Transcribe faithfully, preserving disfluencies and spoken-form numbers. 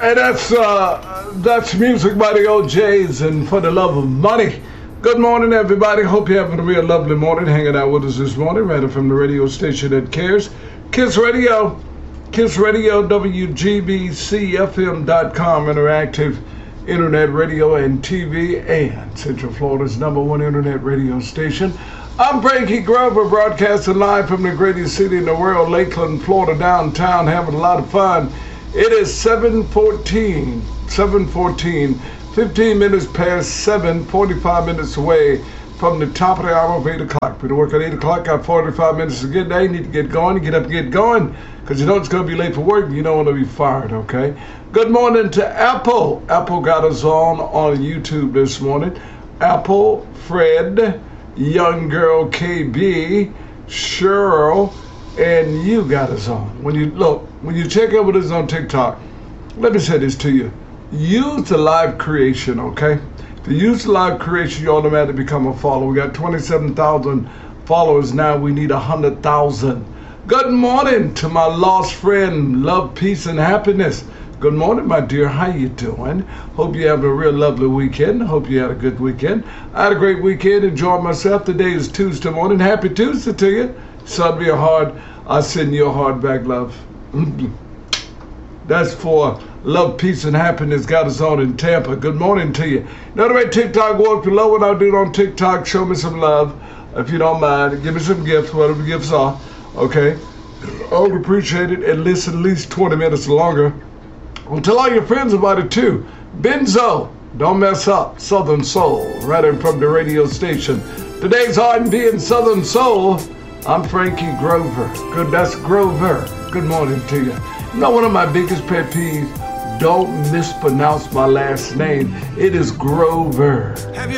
And that's uh, that's music by the O Js and For the Love of Money. Good morning, everybody. Hope you're having a real lovely morning hanging out with us this morning, right from the radio station that cares. Kiss Radio, Kiss Radio, W G B C F M dot com, interactive internet radio and T V, and Central Florida's number one internet radio station. I'm Frankie Grover, broadcasting live from the greatest city in the world, Lakeland, Florida, downtown, having a lot of fun. It is seven fourteen, seven fourteen, fifteen minutes past seven, forty-five minutes away from the top of the hour of eight o'clock. We're to work at eight o'clock, got forty-five minutes to get there. You need to get going, get up, get going, because you know it's going to be late for work and you don't want to be fired, okay? Good morning to Apple. Apple got us on on YouTube this morning. Apple, Fred, Young Girl K B, Cheryl, and you got us on. When you look, when you check out with us on TikTok, let me say this to you. Use the live creation, okay? If you use the live creation, you automatically become a follower. We got twenty-seven thousand followers now. We need one hundred thousand. Good morning to my lost friend, love, peace, and happiness. Good morning, my dear. How you doing? Hope you have a real lovely weekend. Hope you had a good weekend. I had a great weekend. Enjoyed myself. Today is Tuesday morning. Happy Tuesday to you. Send me a heart. I send you a heart back, love. That's for love, peace, and happiness. Got us on in Tampa. Good morning to you. Now, the way TikTok works, below what I do on TikTok, show me some love, if you don't mind. Give me some gifts, whatever the gifts are. Okay? I would appreciate it. And listen at least twenty minutes longer. Well, tell all your friends about it too. Benzo, don't mess up. Southern Soul, right in from the radio station. Today's R and B and Southern Soul. I'm Frankie Grover. Good, that's Grover. Good morning to you. You know, one of my biggest pet peeves, don't mispronounce my last name. It is Grover.